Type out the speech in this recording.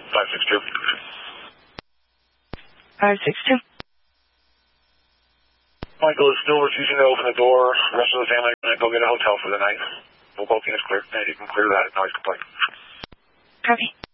562. 562. Michael is still refusing to open the door. The rest of the family are going to go get a hotel for the night. Both units clear. And you can clear that noise complaint. Copy.